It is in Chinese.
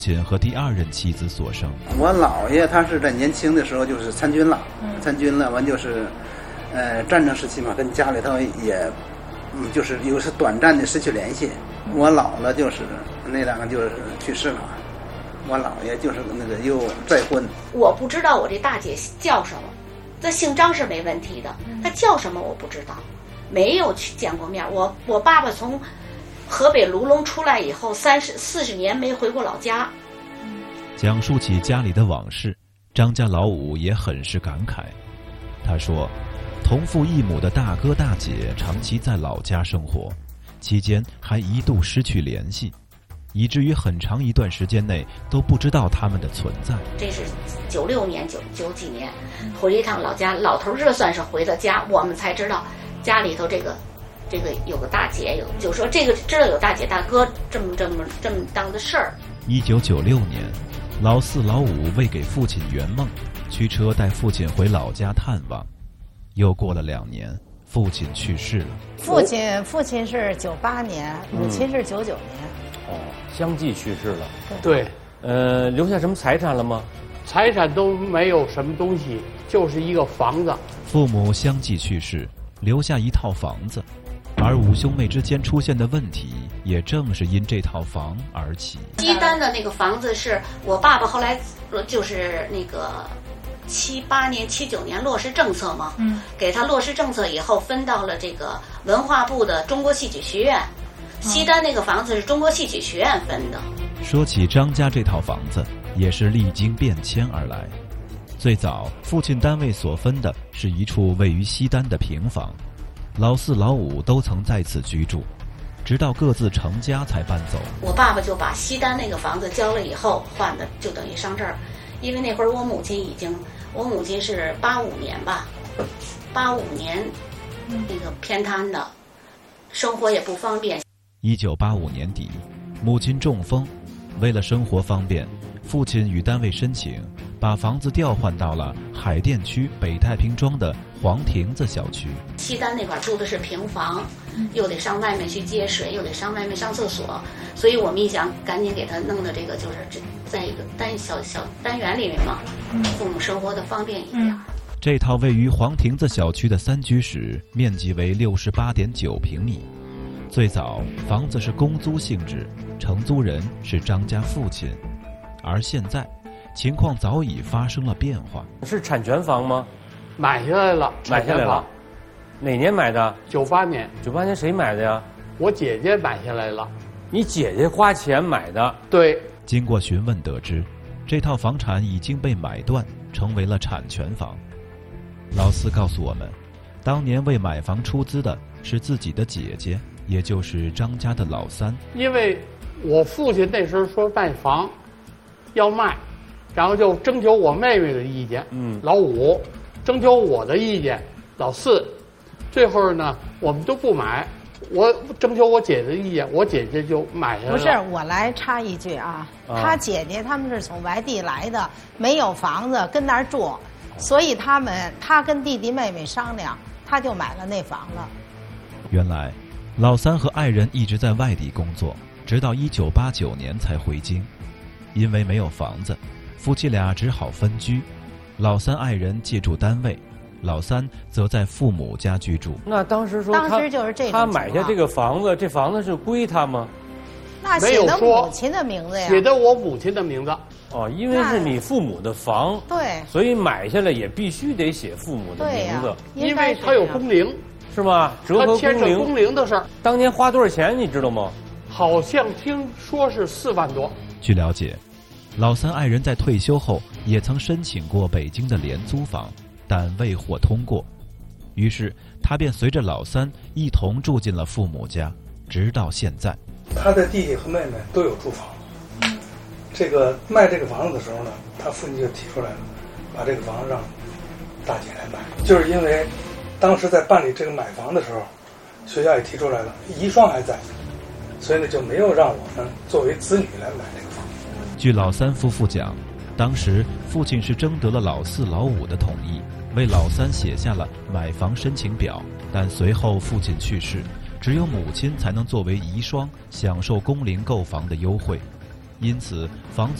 亲和第二任妻子所生。 我姥爷他是在年轻的时候就是参军了，完就是，战争时期嘛，跟家里头也，就是有时短暂的失去联系。我姥姥就是那两个就是去世了，我姥爷就是那个又再婚。 我不知道我这大姐叫什么，这姓张是没问题的，她叫什么我不知道，没有去见过面。我爸爸从河北卢龙出来以后40年没回过老家。 讲述起家里的往事，张家老五也很是感慨。他说，同父异母的大哥大姐长期在老家生活，期间还一度失去联系，以至于很长一段时间内都不知道他们的存在。 这是96年九几年回一趟老家，老头这算是回了家，我们才知道家里头这个有个大姐，就说这个知道有大姐大哥这么当的事儿。 1996年，老四老五为给父亲圆梦，驱车带父亲回老家探望。又过了2年，父亲去世了。 父亲是98年，母亲是99年。 相继去世了。 对， 留下什么财产了吗？ 财产都没有什么东西，就是一个房子。 父母相继去世，留下一套房子，而五兄妹之间出现的问题，也正是因这套房而起。 西单的那个房子是我爸爸后来就是那个78年、79年落实政策嘛，给他落实政策以后分到了这个文化部的中国戏曲学院。西单那个房子是中国戏曲学院分的。 说起张家这套房子，也是历经变迁而来。最早，父亲单位所分的是一处位于西单的平房，老四老五都曾在此居住，直到各自成家才搬走。 我爸爸就把西单那个房子交了以后换的，就等于上这儿，因为那会儿我母亲是85年吧，85年那个偏瘫的，生活也不方便。 1985年底，母亲中风，为了生活方便，父亲与单位申请，把房子调换到了海淀区北太平庄的黄亭子小区。 西单那块住的是平房，又得上外面去接水，又得上外面上厕所，所以我们一想赶紧给他弄的这个，就是在一个小单元里面嘛，父母生活的方便一点。 这套位于黄亭子小区的3居室，面积为68.9平米。最早房子是公租性质，承租人是张家父亲，而现在情况早已发生了变化。 是产权房吗？ 买下来了。 哪年买的 ？98年。 98年谁买的呀？ 我姐姐买下来了。 你姐姐花钱买的？ 对。 经过询问得知，这套房产已经被买断，成为了产权房。老四告诉我们，当年为买房出资的是自己的姐姐，也就是张家的老三。 因为我父亲那时候说卖房要卖，然后就征求我妹妹的意见，老五征求我的意见，老四，最后呢我们都不买，我征求我姐姐的意见，我姐姐就买下来了。 不是，我来插一句啊，他姐姐他们是从外地来的，没有房子跟那儿住，所以他跟弟弟妹妹商量，他就买了那房了。 原来老三和爱人一直在外地工作，直到1989年才回京。因为没有房子，夫妻俩只好分居。老三爱人借住单位，老三则在父母家居住。 那当时说就是这种他买下这个房子，这房子是归他吗？ 那写的母亲的名字呀， 写的我母亲的名字。 因为是你父母的房， 对， 所以买下来也必须得写父母的名字， 因为他有工龄。 是吗？折合牵扯工龄的事儿。 当年花多少钱你知道吗？ 好像听说是4万多。 据了解，老三爱人在退休后也曾申请过北京的廉租房，但未获通过。于是他便随着老三一同住进了父母家，直到现在。 他的弟弟和妹妹都有住房。这个卖这个房子的时候呢，他父亲就提出来了，把这个房子让大姐来买，就是因为当时在办理这个买房的时候，学校也提出来了，遗孀还在，所以呢就没有让我们作为子女来买这个房。 据老三夫妇讲，当时父亲是征得了老四老五的同意，为老三写下了买房申请表，但随后父亲去世，只有母亲才能作为遗孀享受工龄购房的优惠。 因此房子